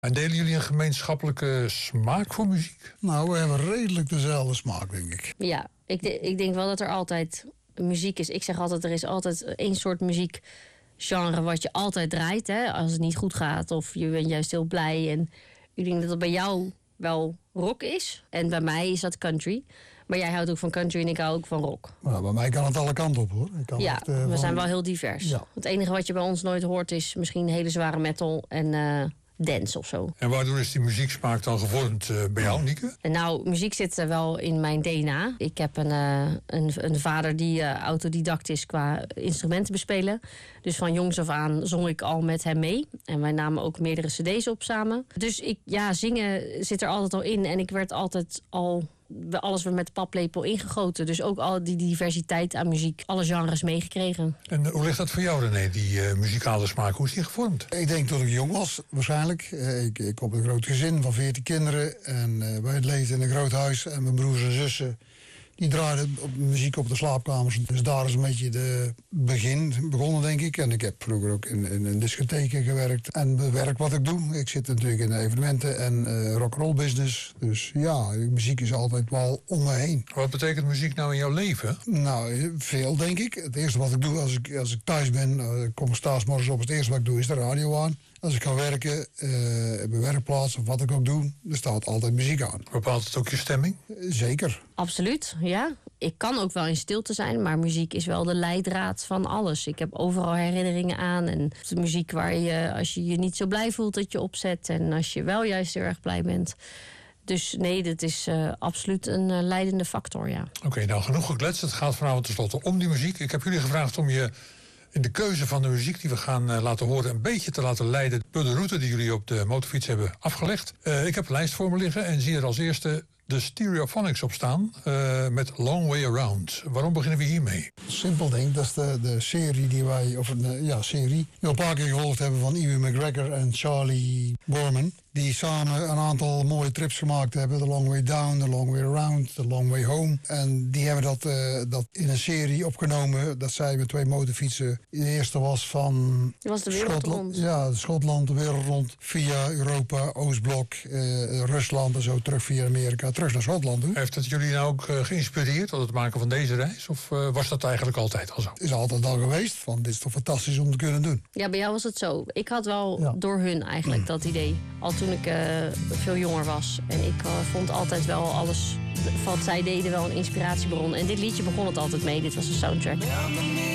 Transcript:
En delen jullie een gemeenschappelijke smaak voor muziek? Nou, we hebben redelijk dezelfde smaak, denk ik. Ja, ik denk wel dat er altijd muziek is. Ik zeg altijd, er is altijd één soort muziekgenre wat je altijd draait. Hè? Als het niet goed gaat of je bent juist heel blij. En ik denk dat het bij jou wel rock is. En bij mij is dat country. Maar jij houdt ook van country en ik hou ook van rock. Nou, bij mij kan het alle kanten op, hoor. Ik kan Ja, echt, we zijn wel heel divers. Ja. Het enige wat je bij ons nooit hoort is misschien hele zware metal en dance of zo. En waardoor is die muzieksmaak dan gevormd bij jou, Nieke? En nou, muziek zit wel in mijn DNA. Ik heb een vader die autodidact is qua instrumenten bespelen. Dus van jongs af aan zong ik al met hem mee. En wij namen ook meerdere cd's op samen. Dus zingen zit er altijd al in. En ik werd altijd al... Alles werd met de paplepel ingegoten. Dus ook al die diversiteit aan muziek. Alle genres meegekregen. En hoe ligt dat voor jou, René, die muzikale smaak? Hoe is die gevormd? Ik denk dat ik jong was, waarschijnlijk. Ik kom uit een groot gezin van 14 kinderen. En wij leefden in een groot huis. En mijn broers en zussen die draaiden muziek op de slaapkamers. Dus daar is een beetje de begin begonnen, denk ik. En ik heb vroeger ook in discotheken gewerkt. En het werk wat ik doe. Ik zit natuurlijk in de evenementen en rock'n'roll business. Dus ja, muziek is altijd wel om me heen. Wat betekent muziek nou in jouw leven? Nou, veel, denk ik. Het eerste wat ik doe als ik thuis ben, kom ik 's morgens op. Het eerste wat ik doe is de radio aan. Als ik ga werken, op mijn werkplaats of wat ik ook doe, er staat altijd muziek aan. Bepaalt het ook je stemming? Zeker. Absoluut, ja. Ik kan ook wel in stilte zijn, maar muziek is wel de leidraad van alles. Ik heb overal herinneringen aan. En de muziek waar je, als je je niet zo blij voelt, dat je opzet. En als je wel juist heel erg blij bent. Dus nee, dat is absoluut een leidende factor, ja. Oké, nou genoeg gekletst. Het gaat vanavond tenslotte om die muziek. Ik heb jullie gevraagd om je in de keuze van de muziek die we gaan laten horen een beetje te laten leiden door de route die jullie op de motorfiets hebben afgelegd. Ik heb een lijst voor me liggen en zie er als eerste de Stereophonics op staan met Long Way Around. Waarom beginnen we hiermee? Simpel denk ik, dat is de serie die wij, serie, die we een paar keer gevolgd hebben van Ewan McGregor en Charlie Borman. Die samen een aantal mooie trips gemaakt hebben. The Long Way Down, The Long Way Around, The Long Way Home. En die hebben dat in een serie opgenomen. Dat zij met 2 motorfietsen. De eerste was van Die was de wereld rond. Ja, Schotland, de wereld rond. Via Europa, Oostblok, Rusland en zo terug via Amerika. Terug naar Schotland toe. Heeft het jullie nou ook geïnspireerd tot het maken van deze reis? Of was dat eigenlijk altijd al zo? Is altijd al geweest. Van dit is toch fantastisch om te kunnen doen. Ja, bij jou was het zo. Ik had wel door hun eigenlijk dat idee. Al toen ik veel jonger was. En ik vond altijd wel alles wat zij deden wel een inspiratiebron. En dit liedje begon het altijd mee. Dit was een soundtrack.